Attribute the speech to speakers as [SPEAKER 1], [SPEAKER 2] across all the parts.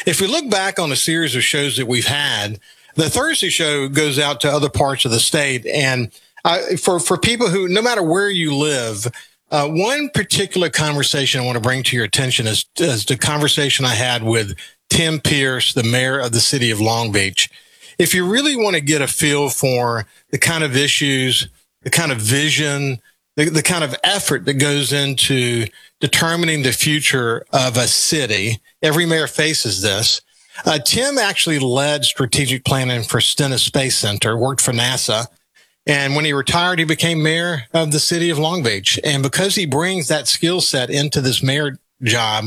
[SPEAKER 1] if we look back on a series of shows that we've had, the Thursday show goes out to other parts of the state. And for people who, no matter where you live, one particular conversation I want to bring to your attention is the conversation I had with Tim Pierce, the mayor of the city of Long Beach. If you really want to get a feel for the kind of issues, the kind of vision, the kind of effort that goes into determining the future of a city, every mayor faces this. Tim actually led strategic planning for Stennis Space Center, worked for NASA. And when he retired, he became mayor of the city of Long Beach. And because he brings that skill set into this mayor job,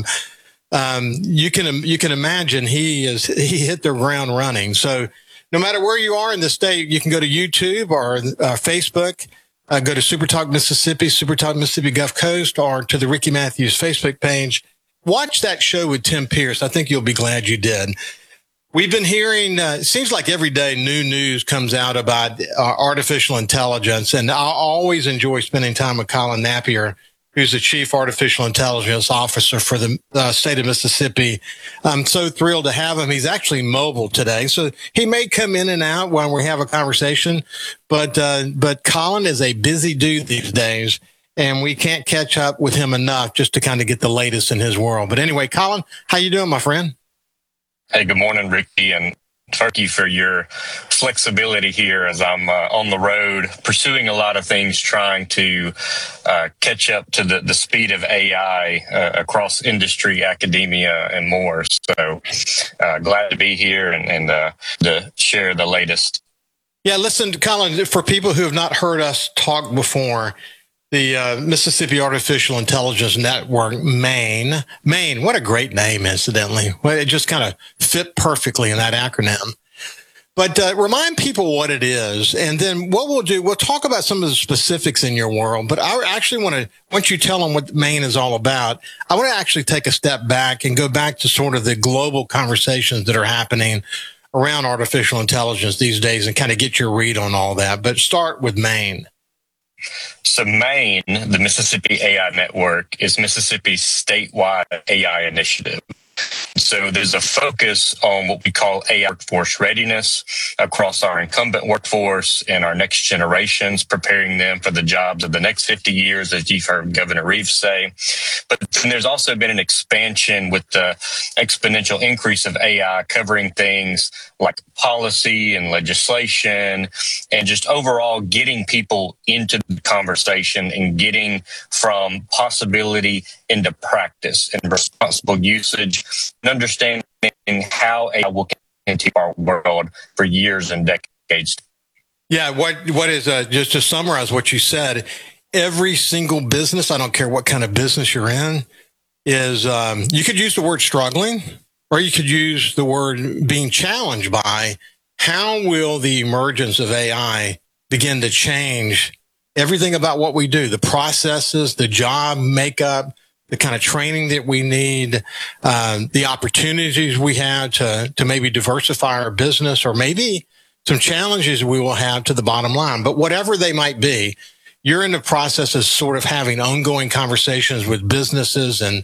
[SPEAKER 1] you can imagine he hit the ground running. So no matter where you are in the state, you can go to YouTube or Facebook, go to Super Talk Mississippi, Super Talk Mississippi Gulf Coast, or to the Ricky Matthews Facebook page. Watch that show with Tim Pierce. I think you'll be glad you did. We've been hearing, it seems like every day new news comes out about artificial intelligence. And I always enjoy spending time with Colin Napier, who's the Chief Artificial Intelligence Officer for the state of Mississippi. I'm so thrilled to have him. He's actually mobile today, so he may come in and out while we have a conversation. But Colin is a busy dude these days, and we can't catch up with him enough just to kind of get the latest in his world. But anyway, Colin, how you doing, my friend?
[SPEAKER 2] Hey, good morning, Ricky, and thank you for your flexibility here as I'm on the road pursuing a lot of things, trying to catch up to the speed of AI across industry, academia, and more. So glad to be here and to share the latest.
[SPEAKER 1] Yeah, listen, Colin, for people who have not heard us talk before, the Mississippi Artificial Intelligence Network, Maine, what a great name, incidentally. Well, it just kind of fit perfectly in that acronym. But remind people what it is, and then what we'll do, we'll talk about some of the specifics in your world, but I actually once you tell them what Maine is all about, I want to actually take a step back and go back to sort of the global conversations that are happening around artificial intelligence these days and kind of get your read on all that. But start with Maine.
[SPEAKER 2] So Maine, the Mississippi AI Network, is Mississippi's statewide AI initiative. So there's a focus on what we call AI workforce readiness across our incumbent workforce and our next generations, preparing them for the jobs of the next 50 years, as you've heard Governor Reeves say. But then there's also been an expansion with the exponential increase of AI covering things like policy and legislation and just overall getting people into the conversation and getting from possibility into practice and responsible usage and understanding how AI will continue our world for years and decades.
[SPEAKER 1] Yeah, what is just to summarize what you said, every single business, I don't care what kind of business you're in, is you could use the word struggling, or you could use the word being challenged by how will the emergence of AI begin to change everything about what we do, the processes, the job makeup, the kind of training that we need, the opportunities we have to maybe diversify our business, or maybe some challenges we will have to the bottom line. But whatever they might be, you're in the process of sort of having ongoing conversations with businesses and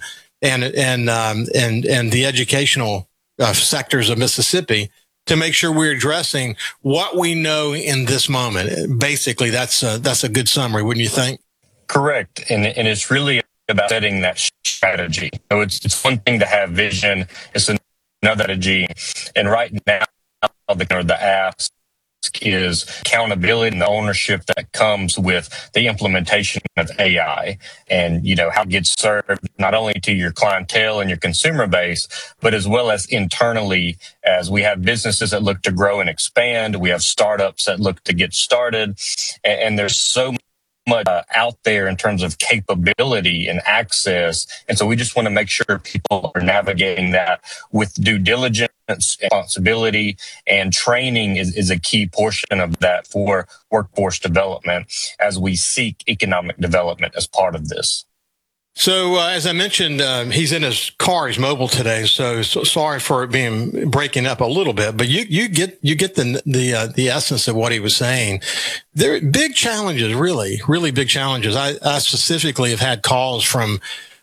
[SPEAKER 1] the educational sectors of Mississippi to make sure we're addressing what we know in this moment. Basically, that's a good summary, wouldn't you think?
[SPEAKER 2] Correct, and it's really about setting that strategy. So it's one thing to have vision; it's another strategy. And right now, the ask is accountability and the ownership that comes with the implementation of AI, and how it gets served not only to your clientele and your consumer base, but as well as internally, as we have businesses that look to grow and expand, we have startups that look to get started, and there's so much out there in terms of capability and access. And so we just want to make sure people are navigating that with due diligence, responsibility, and training is a key portion of that for workforce development as we seek economic development as part of this.
[SPEAKER 1] So, as I mentioned, he's in his car. He's mobile today. So sorry for it being breaking up a little bit, but you get the essence of what he was saying. There are big challenges, really big challenges. I specifically have had calls from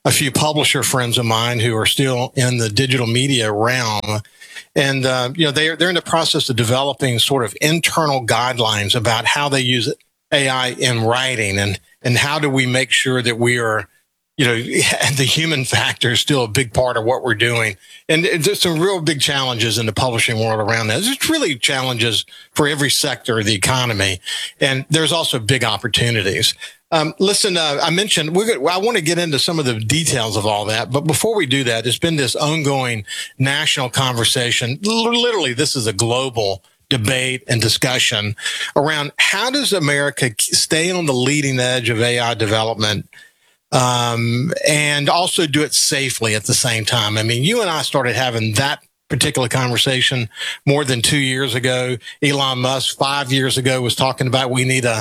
[SPEAKER 1] a few publisher friends of mine who are still in the digital media realm. And, they're in the process of developing sort of internal guidelines about how they use AI in writing and how do we make sure that we are, the human factor is still a big part of what we're doing. And there's some real big challenges in the publishing world around that. There's really challenges for every sector of the economy. And there's also big opportunities. Listen, I mentioned, I want to get into some of the details of all that. But before we do that, there's been this ongoing national conversation. Literally, this is a global debate and discussion around how does America stay on the leading edge of AI development, and also do it safely at the same time. I mean, you and I started having that particular conversation more than 2 years ago. Elon Musk 5 years ago was talking about we need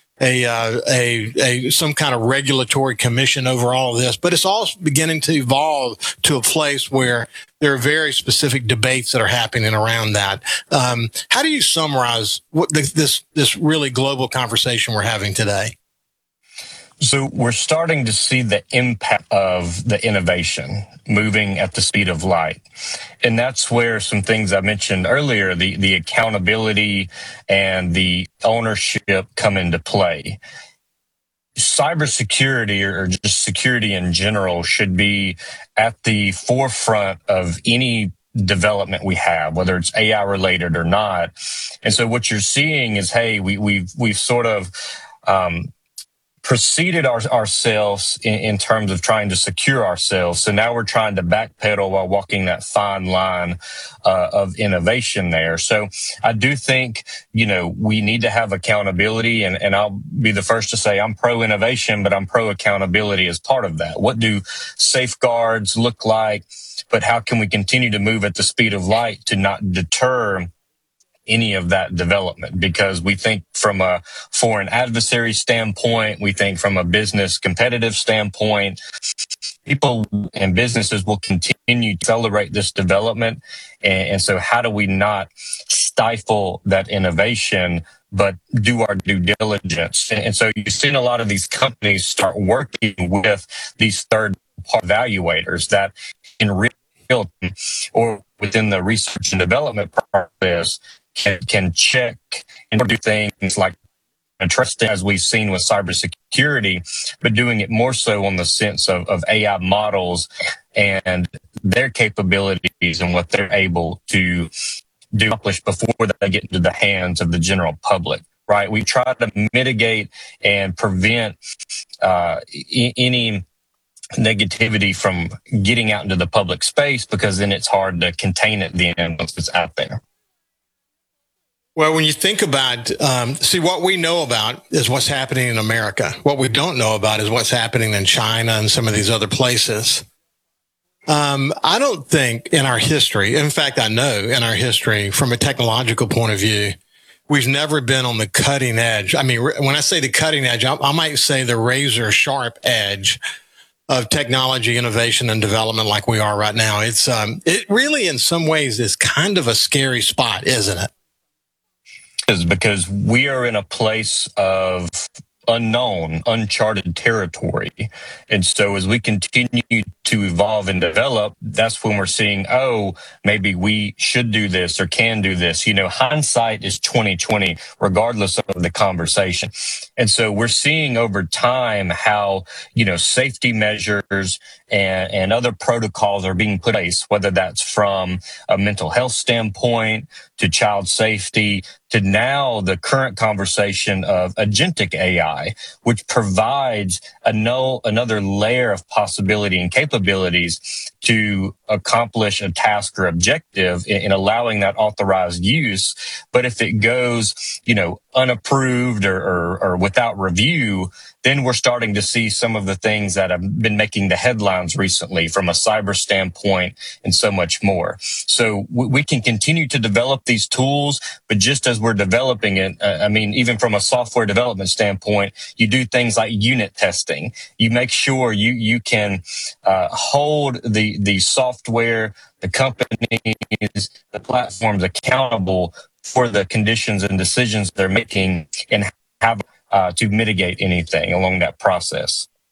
[SPEAKER 1] some kind of regulatory commission over all of this, but it's all beginning to evolve to a place where there are very specific debates that are happening around that. How do you summarize what this really global conversation we're having today?
[SPEAKER 2] So we're starting to see the impact of the innovation moving at the speed of light. And that's where some things I mentioned earlier, the accountability and the ownership come into play. Cybersecurity or just security in general should be at the forefront of any development we have, whether it's AI related or not. And so what you're seeing is, hey, we've sort of, preceded ourselves in terms of trying to secure ourselves. So now we're trying to backpedal while walking that fine line of innovation there. So I do think, we need to have accountability, and I'll be the first to say I'm pro innovation, but I'm pro accountability as part of that. What do safeguards look like? But how can we continue to move at the speed of light to not deter any of that development? Because we think from a foreign adversary standpoint, we think from a business competitive standpoint, people and businesses will continue to accelerate this development. And so how do we not stifle that innovation, but do our due diligence? And so you've seen a lot of these companies start working with these third-party evaluators that in real time or within the research and development process can check and do things like trust, as we've seen with cybersecurity, but doing it more so on the sense of AI models and their capabilities and what they're able to do accomplish before they get into the hands of the general public. Right? We try to mitigate and prevent any negativity from getting out into the public space, because then it's hard to contain it then once it's out there.
[SPEAKER 1] Well, when you think about, what we know about is what's happening in America. What we don't know about is what's happening in China and some of these other places. I don't think in our history, in fact, I know in our history, from a technological point of view, we've never been on the cutting edge. I mean, when I say the cutting edge, I might say the razor sharp edge of technology, innovation, and development like we are right now. It really, in some ways, is kind of a scary spot, isn't it?
[SPEAKER 2] Is because we are in a place of unknown, uncharted territory. And so as we continue to evolve and develop, that's when we're seeing, maybe we should do this or can do this. Hindsight is 2020, regardless of the conversation. And so we're seeing over time how, safety measures and other protocols are being put in place, whether that's from a mental health standpoint to child safety to now the current conversation of agentic AI, which provides another layer of possibility and capabilities to accomplish a task or objective in allowing that authorized use. But if it goes, unapproved or without review, then we're starting to see some of the things that have been making the headlines recently from a cyber standpoint and so much more. So we can continue to develop these tools, but just as we're developing it, even from a software development standpoint, you do things like unit testing. You make sure you can hold the software, the companies, the platforms accountable for the conditions and decisions they're making and have to mitigate anything along that process.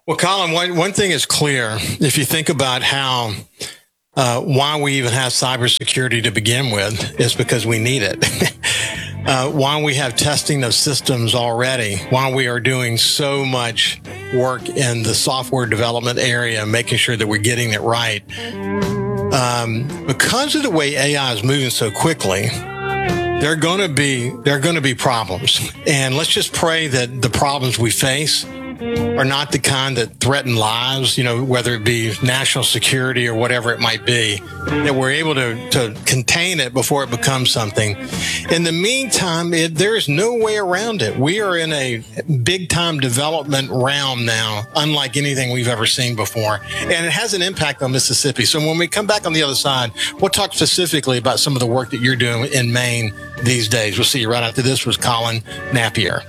[SPEAKER 1] Well, Colin, one thing is clear. If you think about how why we even have cybersecurity to begin with, is because we need it. Why we have testing of systems already, why we are doing so much work in the software development area, making sure that we're getting it right. Because of the way AI is moving so quickly, there are going to be problems. And let's just pray that the problems we face are not the kind that threaten lives, whether it be national security or whatever it might be, that we're able to contain it before it becomes something. In the meantime, there is no way around it. We are in a big time development realm now, unlike anything we've ever seen before. And it has an impact on Mississippi. So when we come back on the other side, we'll talk specifically about some of the work that you're doing in Maine these days. We'll see you right after this with Colin Napier.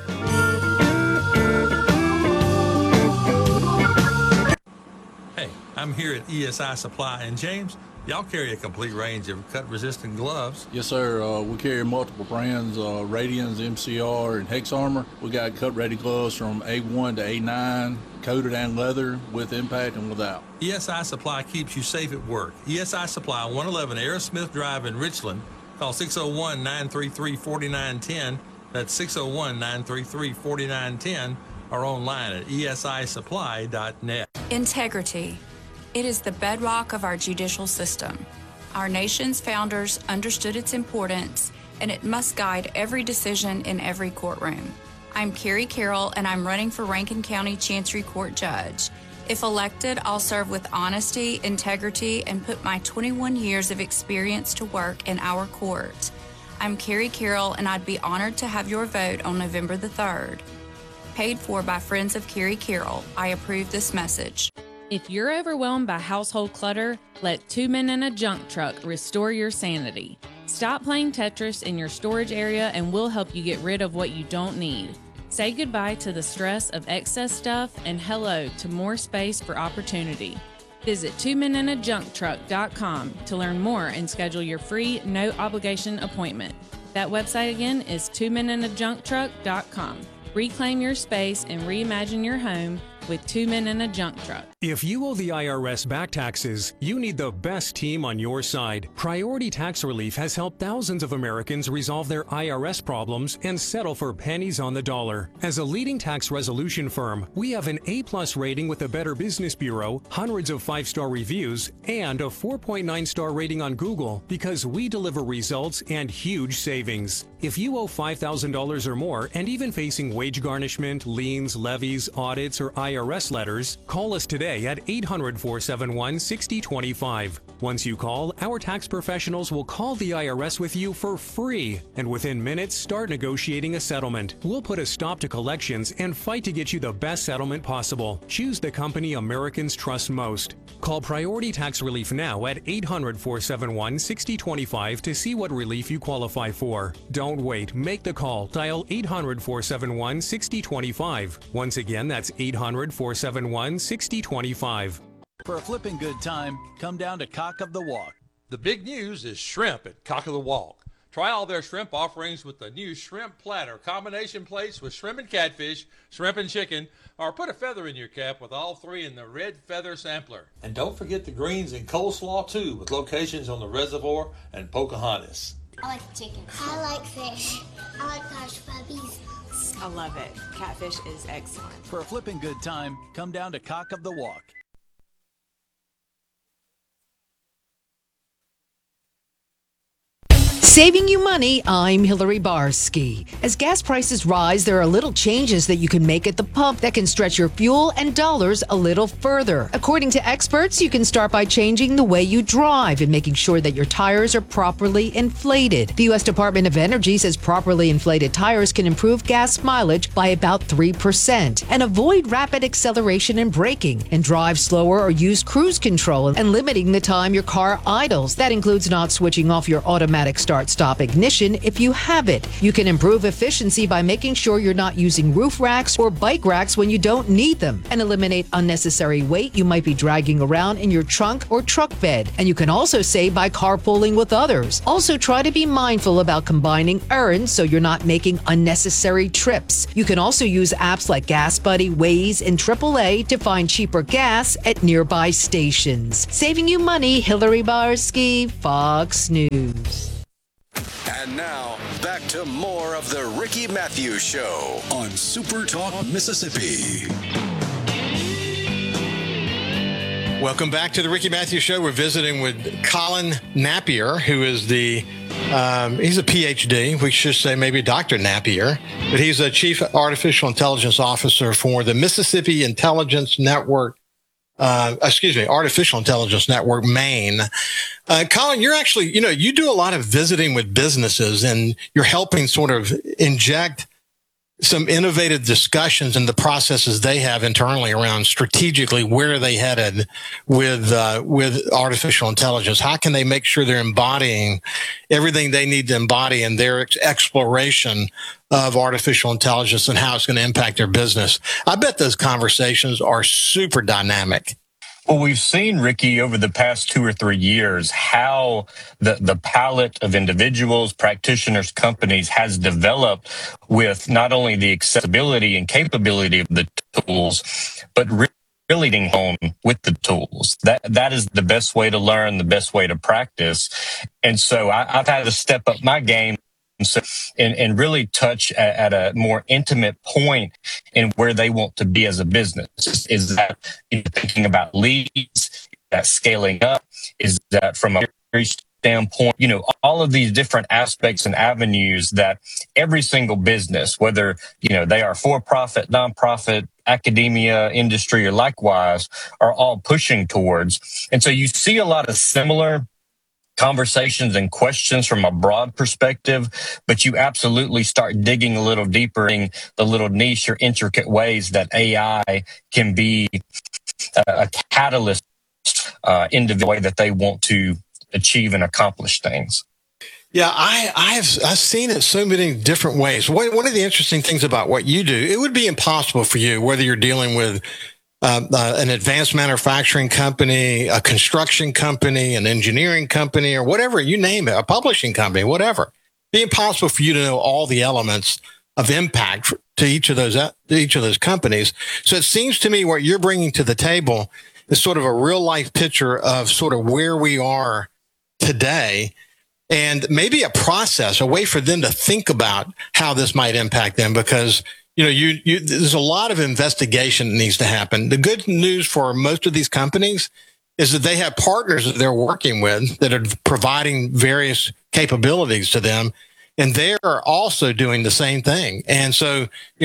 [SPEAKER 3] I'm here at ESI Supply in James. Y'all carry a complete range of cut-resistant gloves.
[SPEAKER 4] Yes, sir. We carry multiple brands, Radians, MCR, and Hex Armor. We got cut-ready gloves from A1 to A9, coated and leather, with impact and without.
[SPEAKER 3] ESI Supply keeps you safe at work. ESI Supply, 111 Aerosmith Drive in Richland. Call 601-933-4910. That's 601-933-4910. Or online at esisupply.net.
[SPEAKER 5] Integrity. It is the bedrock of our judicial system. Our nation's founders understood its importance, and it must guide every decision in every courtroom. I'm Carrie Carroll, and I'm running for Rankin County Chancery Court Judge. If elected, I'll serve with honesty, integrity, and put my 21 years of experience to work in our court. I'm Carrie Carroll, and I'd be honored to have your vote on November the 3rd. Paid for by Friends of Carrie Carroll. I approve this message.
[SPEAKER 6] If you're overwhelmed by household clutter, let Two Men in a Junk Truck restore your sanity. Stop playing Tetris in your storage area and we'll help you get rid of what you don't need. Say goodbye to the stress of excess stuff and hello to more space for opportunity. Visit twomeninajuncktruck.com to learn more and schedule your free, no-obligation appointment. That website again is twomeninajuncktruck.com. Reclaim your space and reimagine your home with Two Men in a Junk Truck.
[SPEAKER 7] If you owe the IRS back taxes, you need the best team on your side. Priority Tax Relief has helped thousands of Americans resolve their IRS problems and settle for pennies on the dollar. As a leading tax resolution firm, we have an A+ rating with the Better Business Bureau, hundreds of 5-star reviews, and a 4.9-star rating on Google because we deliver results and huge savings. If you owe $5,000 or more and even facing wage garnishment, liens, levies, audits, or IRS letters, call us today at 800-471-6025. Once you call, our tax professionals will call the IRS with you for free, and within minutes, start negotiating a settlement. We'll put a stop to collections and fight to get you the best settlement possible. Choose the company Americans trust most. Call Priority Tax Relief now at 800-471-6025 to see what relief you qualify for. Don't wait. Make the call. Dial 800-471-6025. Once again, that's 800-471-6025.
[SPEAKER 8] For a flipping good time, come down to Cock of the Walk.
[SPEAKER 3] The big news is shrimp at Cock of the Walk. Try all their shrimp offerings with the new shrimp platter, combination plates with shrimp and catfish, shrimp and chicken, or put a feather in your cap with all three in the red feather sampler. And don't forget the greens and coleslaw too, with locations on the Reservoir and Pocahontas.
[SPEAKER 9] I like chicken. I like fish. I like hush puppies.
[SPEAKER 10] I love it. Catfish is excellent.
[SPEAKER 8] For a flipping good time, come down to Cock of the Walk.
[SPEAKER 11] Saving you money, I'm Hillary Barsky. As gas prices rise, there are little changes that you can make at the pump that can stretch your fuel and dollars a little further. According to experts, you can start by changing the way you drive and making sure that your tires are properly inflated. The U.S. Department of Energy says properly inflated tires can improve gas mileage by about 3% and avoid rapid acceleration and braking, and drive slower or use cruise control and limiting the time your car idles. That includes not switching off your automatic start start-stop ignition if you have it. You can improve efficiency by making sure you're not using roof racks or bike racks when you don't need them, and eliminate unnecessary weight you might be dragging around in your trunk or truck bed. And you can also save by carpooling with others. Also, try to be mindful about combining errands so you're not making unnecessary trips. You can also use apps like Gas Buddy, Waze, and AAA to find cheaper gas at nearby stations. Saving you money, Hillary Barsky, Fox News.
[SPEAKER 12] And now, back to more of the Ricky Matthews Show on Super Talk Mississippi.
[SPEAKER 1] Welcome back to the Ricky Matthews Show. We're visiting with Colin Napier, who is he's a PhD. We should say maybe Dr. Napier, but he's a Chief Artificial Intelligence Officer for the Mississippi Intelligence Network, Artificial Intelligence Network, Maine. Colin, you're actually, you do a lot of visiting with businesses, and you're helping sort of inject some innovative discussions in the processes they have internally around strategically where are they headed with artificial intelligence. How can they make sure they're embodying everything they need to embody in their exploration of artificial intelligence and how it's going to impact their business? I bet those conversations are super dynamic.
[SPEAKER 2] Well, we've seen, Ricky, over the past 2 or 3 years, how the palette of individuals, practitioners, companies has developed with not only the accessibility and capability of the tools, but really getting home with the tools. That is the best way to learn, the best way to practice. And so I've had to step up my game and really touch at a more intimate point in where they want to be as a business. Is that thinking about leads, that scaling up? Is that from a very standpoint, all of these different aspects and avenues that every single business, whether, they are for-profit, nonprofit, academia, industry, or likewise, are all pushing towards. And so you see a lot of similar conversations and questions from a broad perspective, but you absolutely start digging a little deeper in the little niche or intricate ways that AI can be a catalyst in the way that they want to achieve and accomplish things.
[SPEAKER 1] Yeah, I've seen it so many different ways. One of the interesting things about what you do, it would be impossible for you, whether you're dealing with an advanced manufacturing company, a construction company, an engineering company, or whatever, you name it, a publishing company, whatever. It'd be impossible for you to know all the elements of impact to each of those companies. So it seems to me what you're bringing to the table is sort of a real life picture of sort of where we are today, and maybe a process, a way for them to think about how this might impact them, because there's a lot of investigation that needs to happen. The good news for most of these companies is that they have partners that they're working with that are providing various capabilities to them, and they're also doing the same thing. And so,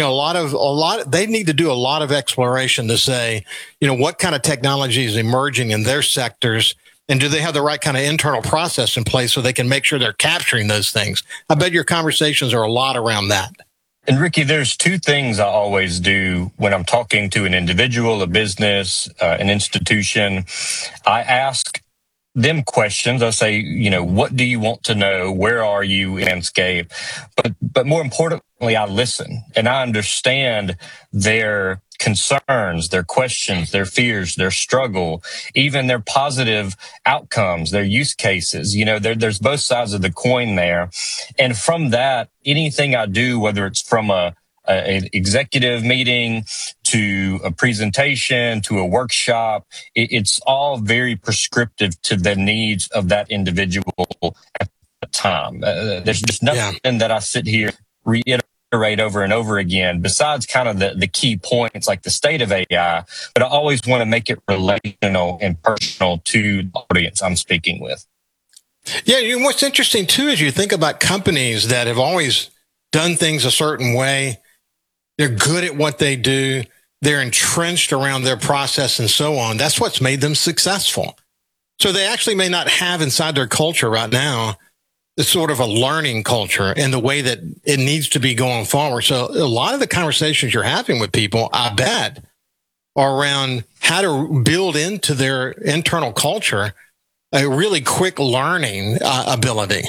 [SPEAKER 1] they need to do a lot of exploration to say, what kind of technology is emerging in their sectors, and do they have the right kind of internal process in place so they can make sure they're capturing those things? I bet your conversations are a lot around that.
[SPEAKER 2] And Ricky, there's 2 things I always do when I'm talking to an individual, a business, an institution. I ask them questions. I say, what do you want to know? Where are you in the landscape? But more importantly, I listen and I understand their concerns, their questions, their fears, their struggle, even their positive outcomes, their use cases. There's both sides of the coin there. And from that, anything I do, whether it's from an executive meeting to a presentation to a workshop, it's all very prescriptive to the needs of that individual at the time. There's just nothing that I sit here reiterate over and over again, besides kind of the key points like the state of AI, but I always want to make it relational and personal to the audience I'm speaking with.
[SPEAKER 1] Yeah, what's interesting too is you think about companies that have always done things a certain way. They're good at what they do. They're entrenched around their process and so on. That's what's made them successful. So they actually may not have inside their culture right now it's sort of a learning culture and the way that it needs to be going forward. So a lot of the conversations you're having with people, I bet, are around how to build into their internal culture a really quick learning ability.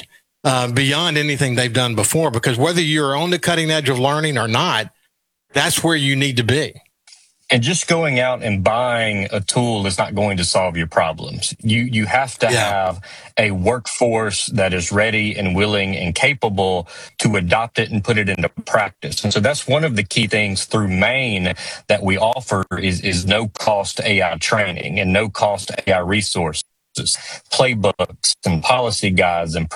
[SPEAKER 1] beyond anything they've done before, because whether you're on the cutting edge of learning or not, that's where you need to be.
[SPEAKER 2] And just going out and buying a tool is not going to solve your problems. You have to have a workforce that is ready and willing and capable to adopt it and put it into practice. And so that's one of the key things through Maine that we offer is no cost AI training and no cost AI resources, playbooks and policy guides and